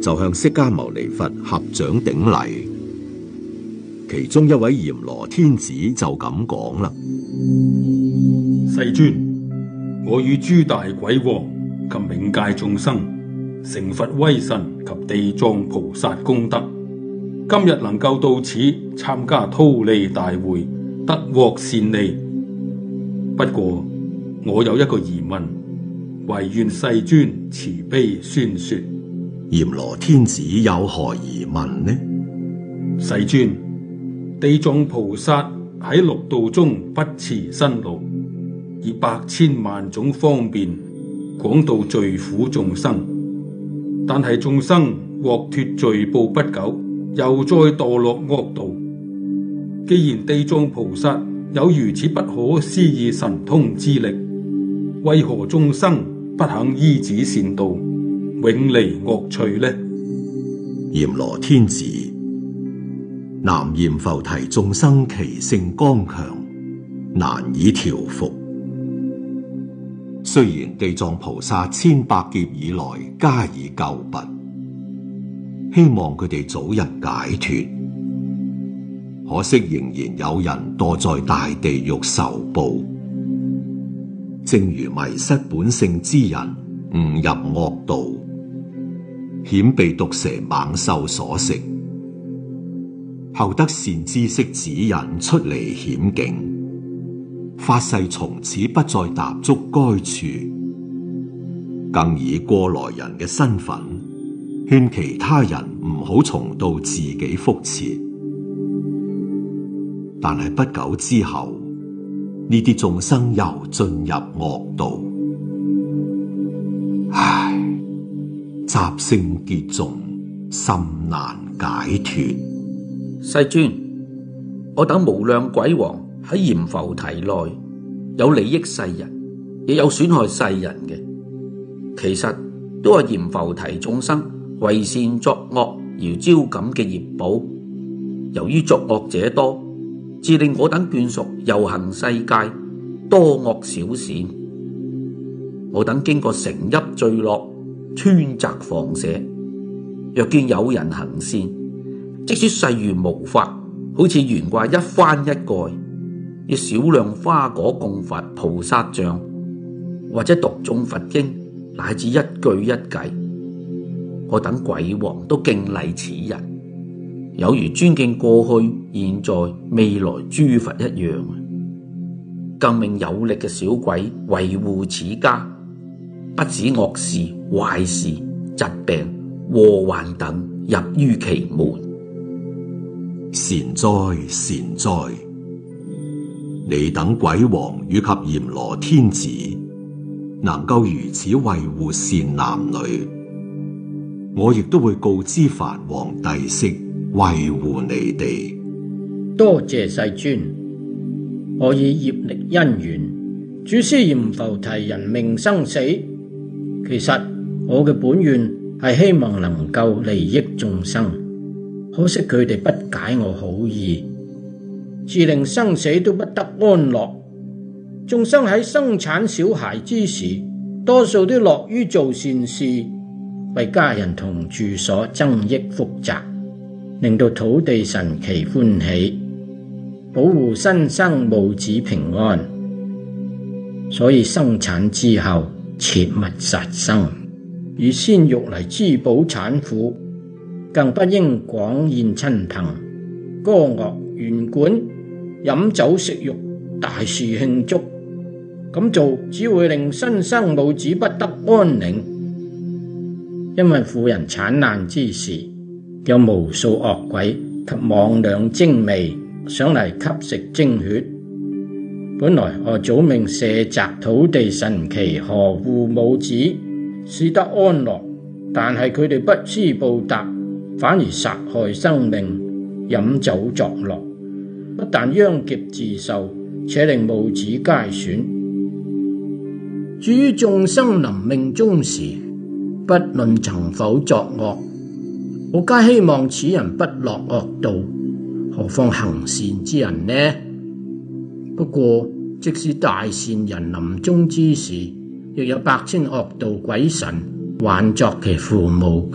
就向釋迦牟尼佛合掌頂禮。其中一位閻羅天子就咁講啦： 世尊，我與諸大鬼王及冥界眾生，成佛威神及地藏菩薩功德，今日能夠到此參加忉利大會，得獲善利。不過我有一個疑問，唯願世尊慈悲宣說。 閻羅天子有何疑問呢？ 世尊，地藏菩薩喺六道中不辭辛勞，以百千萬種方便廣度罪苦眾生，但係眾生獲脫罪報不久，又再墮落惡道。既然地藏菩薩有如此不可思議神通之力，為何眾生不肯依止善道，永離惡趣呢？ 閻羅天子，南閻浮提眾生其性剛強，難以調伏。雖然地藏菩薩千百劫以來加以救拔，希望佢哋早日解脫，可惜仍然有人墮在大地獄受報。正如迷失本性之人誤入惡道，險被毒蛇猛獸所食，後得善知識指引出離險境，發誓從此不再踏足該處，更以過來人嘅身份勸其他人唔好重蹈自己覆轍。但係不久之後，呢啲眾生又進入惡道，唉，習性結眾，甚難解脫。 世尊，我等無量鬼王喺閻浮提內有利益世人，亦有損害世人嘅，其實都係閻浮提眾生為善作惡而招感嘅業報。由於作惡者多，致令我等眷屬遊行世界，多惡少善。我等經過城邑聚落、川澤房舍，若見有人行善，即使細如毛髮，好似懸掛一幡一蓋，以少量花果供佛菩薩像，或者讀誦佛經，乃至一句一偈，我等鬼王都敬禮此人，有如尊敬過去、現在、未來諸佛一樣。更命有力嘅小鬼維護此家，不使惡事、壞事、疾病、禍患等入於其門。 善哉善哉！你等鬼王以及閻羅天子能夠如此維護善男女，我亦都會告知梵王帝釋維護你哋。 多謝世尊，我以業力因緣主司閻浮提人命生死。其實我嘅本願係希望能夠利益眾生，可惜佢哋不解我好意，致令生死都不得安樂。眾生喺生產小孩之時，多數都樂於做善事，為家人同住所增益福澤，令到土地神祇歡喜，保護新生母子平安。所以生產之後切勿殺生，以鮮肉嚟滋補產婦，更不應廣宴親朋、歌樂弦管、飲酒食肉、大肆慶祝。咁做只會令新生母子不得安寧，因為婦人產難之時，有無數惡鬼及魍魎精魅想嚟吸食精血。本來我早命舍責土地神祇呵護母子，使得安樂，但係佢哋不思報答，反而殺害生命，飲酒作樂，不但殃劫自受，且令母子皆損。至於眾生臨命終時，不論曾否作惡，我皆希望此人不落惡道，何況行善之人呢？不過，即使大善人臨終之時，亦有百千惡道鬼神幻作其父母。